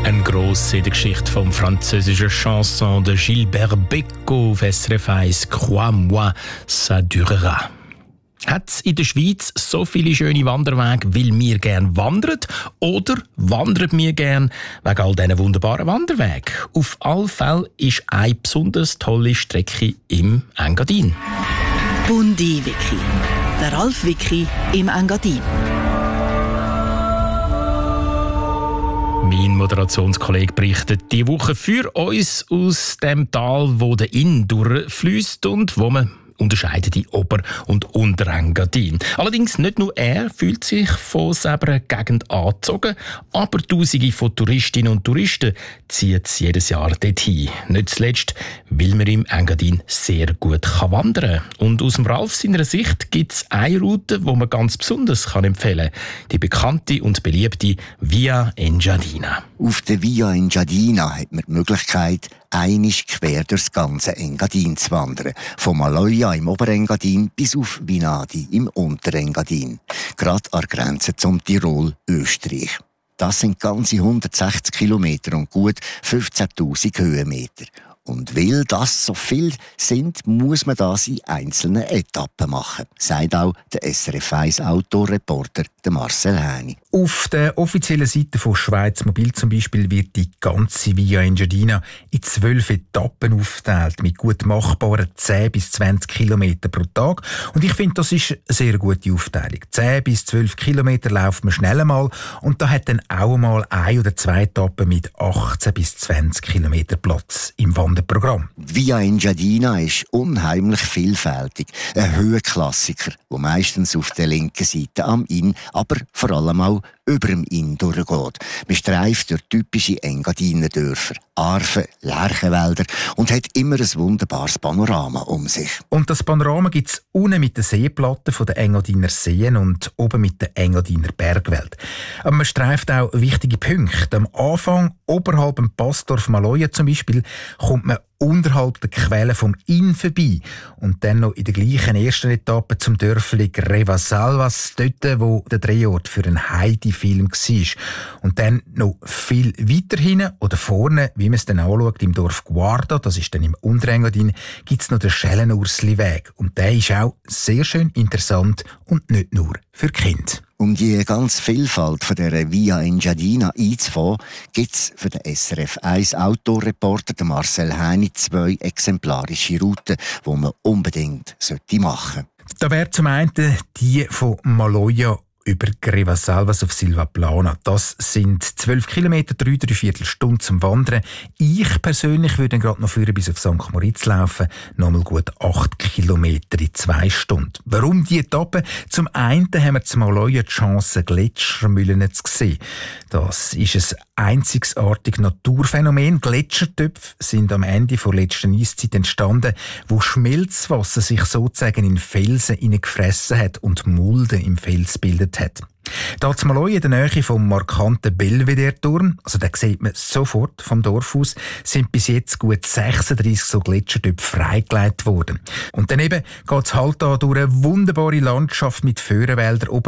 Ein Gross in der Geschichte vom französischen Chanson de Gilbert Bécaud auf SRF 1 «Crois-moi, ça durera». Hat es in der Schweiz so viele schöne Wanderwege, weil wir gerne wandern? Oder wandern wir gerne wegen all diesen wunderbaren Wanderwegen? Auf alle Fälle ist eine besonders tolle Strecke im Engadin. Bundi-Wiki. Der Ralf-Wiki im Engadin. Mein Moderationskollege berichtet diese Woche für uns aus dem Tal, wo der Inn durchfliesst und wo man unterscheidet in Ober- und Unterengadin. Allerdings nicht nur er fühlt sich von selber Gegend angezogen, aber Tausende von Touristinnen und Touristen ziehen jedes Jahr dorthin. Nicht zuletzt, weil man im Engadin sehr gut wandern kann. Und aus dem Ralf seiner Sicht gibt es eine Route, die man ganz besonders empfehlen kann. Die bekannte und beliebte Via Engadina. Auf der Via Engadina hat man die Möglichkeit, einmal quer durchs ganze Engadin zu wandern. Von Maloja im Oberengadin bis auf Vinadi im Unterengadin. Gerade an der Grenze zum Tirol, Österreich. Das sind ganze 160 Kilometer und gut 15.000 Höhenmeter. Und weil das so viel sind, muss man das in einzelnen Etappen machen, sagt auch der SRF 1 Autoreporter Marcel Häni. Auf der offiziellen Seite von Schweiz Mobil zum Beispiel wird die ganze Via Engadina in 12 Etappen aufgeteilt, mit gut machbaren 10 bis 20 Kilometer pro Tag. Und ich finde, das ist eine sehr gute Aufteilung. 10 bis 12 Kilometer laufen wir schnell einmal und da hat dann auch einmal 1 oder 2 Etappen mit 18 bis 20 Kilometer Platz im Wanderprogramm. Via Engadina ist unheimlich vielfältig. Ein Höhenklassiker, der meistens auf der linken Seite am Inn, aber vor allem auch über dem Inn durchgeht. Man streift durch typische Engadiner Dörfer, Arven, Lärchenwälder und hat immer ein wunderbares Panorama um sich. Und das Panorama gibt es unten mit den Seeplatten der Engadiner Seen und oben mit der Engadiner Bergwelt. Aber man streift auch wichtige Punkte. Am Anfang, oberhalb dem Passdorf Maloja zum Beispiel, kommt man unterhalb der Quelle vom Inn vorbei. Und dann noch in der gleichen ersten Etappe zum Dörfli Grevasalvas, dort, wo der Drehort für einen Heidi-Film war. Und dann noch viel weiter hinten oder vorne, wie man es dann anschaut, im Dorf Guarda, das ist dann im Unterengadin, gibt es noch den Schellenursli-Weg. Und der ist auch sehr schön interessant und nicht nur für Kinder. Um die ganze Vielfalt von der Via Engadina einzufangen, gibt es für den SRF 1 Autoreporter Marcel Häni 2 exemplarische Routen, die man unbedingt machen sollte. Da wäre zum einen die von Maloja über Grevasalvas auf Silvaplana. Das sind 12 Kilometer, 3,75 Stunden zum Wandern. Ich persönlich würde gerade noch führen bis auf St. Moritz laufen. Nochmal gut 8 Kilometer in 2 Stunden. Warum die Etappe? Zum einen haben wir zum Maloja die Chance, Gletschermühlen zu sehen. Das ist ein einzigartiges Naturphänomen. Gletschertöpfe sind am Ende der letzten Eiszeit entstanden, wo Schmelzwasser sich sozusagen in Felsen hineingefressen hat und Mulden im Fels bildet hat. Da zum Maloja in der Nähe vom markanten Belvedere-Turm, also den sieht man sofort vom Dorf aus, sind bis jetzt gut 36 so Gletschertöpfe freigelegt worden. Und daneben geht es halt da durch eine wunderbare Landschaft mit Föhrenwäldern